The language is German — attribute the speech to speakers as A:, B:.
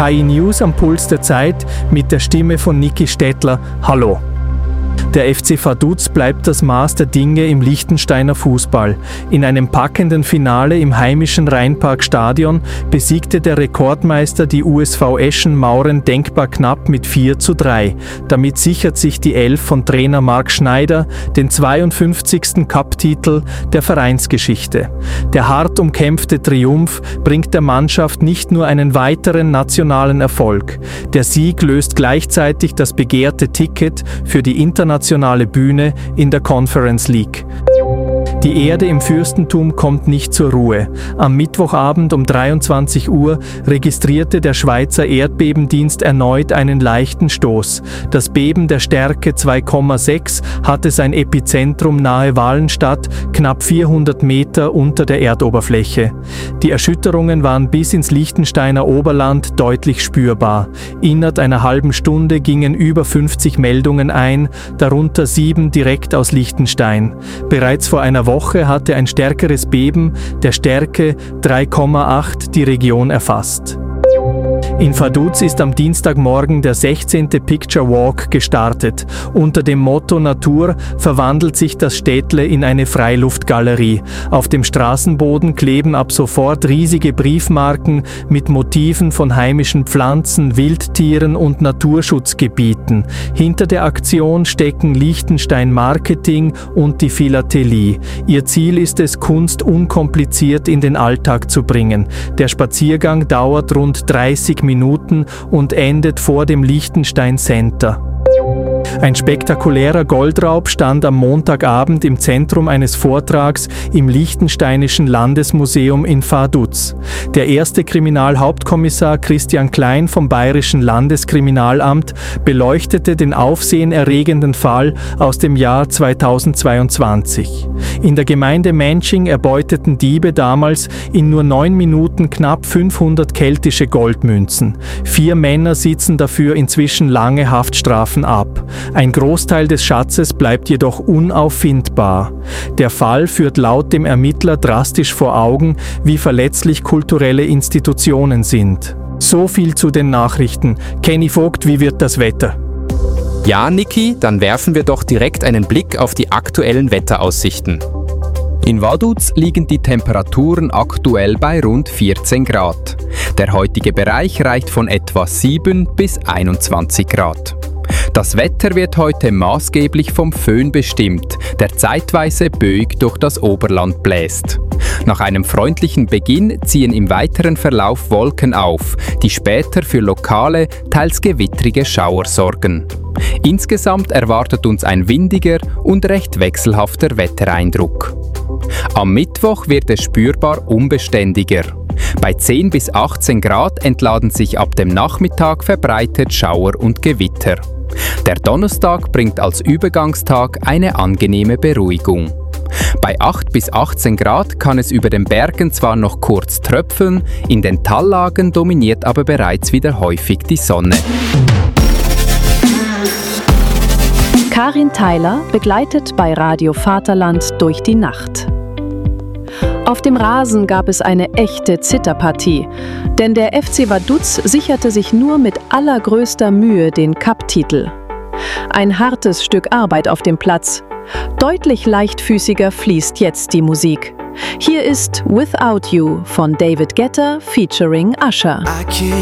A: KI News am Puls der Zeit mit der Stimme von Niki Stettler. Hallo! Der FC Vaduz bleibt das Maß der Dinge im Liechtensteiner Fußball. In einem packenden Finale im heimischen Rheinparkstadion besiegte der Rekordmeister die USV Eschen Mauren denkbar knapp mit 4:3. Damit sichert sich die Elf von Trainer Marc Schneider den 52. Cup-Titel der Vereinsgeschichte. Der hart umkämpfte Triumph bringt der Mannschaft nicht nur einen weiteren nationalen Erfolg. Der Sieg löst gleichzeitig das begehrte Ticket für die internationale Bühne in der Conference League. Die Erde im Fürstentum kommt nicht zur Ruhe. Am Mittwochabend um 23 Uhr registrierte der Schweizer Erdbebendienst erneut einen leichten Stoß. Das Beben der Stärke 2,6 hatte sein Epizentrum nahe Walenstadt, knapp 400 Meter unter der Erdoberfläche. Die Erschütterungen waren bis ins Liechtensteiner Oberland deutlich spürbar. Innerhalb einer halben Stunde gingen über 50 Meldungen ein, darunter 7 direkt aus Liechtenstein. Bereits vor einer Woche hatte ein stärkeres Beben der Stärke 3,8 die Region erfasst. In Vaduz ist am Dienstagmorgen der 16. Picture Walk gestartet. Unter dem Motto Natur verwandelt sich das Städtle in eine Freiluftgalerie. Auf dem Straßenboden kleben ab sofort riesige Briefmarken mit Motiven von heimischen Pflanzen, Wildtieren und Naturschutzgebieten. Hinter der Aktion stecken Liechtenstein Marketing und die Philatelie. Ihr Ziel ist es, Kunst unkompliziert in den Alltag zu bringen. Der Spaziergang dauert rund 30 Minuten und endet vor dem Liechtenstein Center. Ein spektakulärer Goldraub stand am Montagabend im Zentrum eines Vortrags im Liechtensteinischen Landesmuseum in Vaduz. Der erste Kriminalhauptkommissar Christian Klein vom Bayerischen Landeskriminalamt beleuchtete den aufsehenerregenden Fall aus dem Jahr 2022. In der Gemeinde Menching erbeuteten Diebe damals in nur 9 Minuten knapp 500 keltische Goldmünzen. 4 Männer sitzen dafür inzwischen lange Haftstrafen ab. Ein Großteil des Schatzes bleibt jedoch unauffindbar. Der Fall führt laut dem Ermittler drastisch vor Augen, wie verletzlich kulturelle Institutionen sind. So viel zu den Nachrichten. Kenny Vogt, wie wird das Wetter?
B: Ja, Niki, dann werfen wir doch direkt einen Blick auf die aktuellen Wetteraussichten. In Vaduz liegen die Temperaturen aktuell bei rund 14 Grad. Der heutige Bereich reicht von etwa 7 bis 21 Grad. Das Wetter wird heute maßgeblich vom Föhn bestimmt, der zeitweise böig durch das Oberland bläst. Nach einem freundlichen Beginn ziehen im weiteren Verlauf Wolken auf, die später für lokale, teils gewittrige Schauer sorgen. Insgesamt erwartet uns ein windiger und recht wechselhafter Wettereindruck. Am Mittwoch wird es spürbar unbeständiger. Bei 10 bis 18 Grad entladen sich ab dem Nachmittag verbreitet Schauer und Gewitter. Der Donnerstag bringt als Übergangstag eine angenehme Beruhigung. Bei 8 bis 18 Grad kann es über den Bergen zwar noch kurz tröpfeln, in den Tallagen dominiert aber bereits wieder häufig die Sonne.
C: Karin Theiler begleitet bei Radio Vaterland durch die Nacht. Auf dem Rasen gab es eine echte Zitterpartie, denn der FC Vaduz sicherte sich nur mit allergrößter Mühe den Cup-Titel. Ein hartes Stück Arbeit auf dem Platz. Deutlich leichtfüßiger fließt jetzt die Musik. Hier ist Without You von David Guetta featuring Usher.